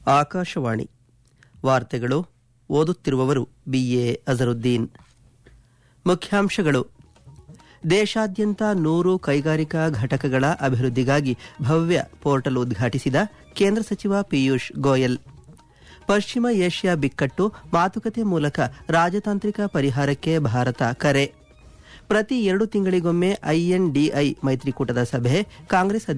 ಆಕಾಶವಾಣಿ ವಾರ್ತೆಗಳು ಓದುತ್ತಿರುವವರು ಬಿಎ ಅಜರುದ್ದೀನ್. ಮುಖ್ಯಾಂಶಗಳು: ದೇಶಾದ್ಯಂತ 100 ಕೈಗಾರಿಕಾ ಘಟಕಗಳ ಅಭಿವೃದ್ಧಿಗಾಗಿ ಭವ್ಯ ಪೋರ್ಟಲ್ ಉದ್ಘಾಟಿಸಿದ ಕೇಂದ್ರ ಸಚಿವ ಪಿಯೂಷ್ ಗೋಯಲ್. ಪಶ್ಚಿಮ ಏಷ್ಯಾ ಬಿಕ್ಕಟ್ಟು ಮಾತುಕತೆ ಮೂಲಕ ರಾಜತಾಂತ್ರಿಕ ಪರಿಹಾರಕ್ಕೆ ಭಾರತ ಕರೆ. ಪ್ರತಿ 2 ತಿಂಗಳಿಗೊಮ್ಮೆ ಐಎನ್ಡಿಐ ಮೈತ್ರಿಕೂಟದ ಸಭೆ, ಕಾಂಗ್ರೆಸ್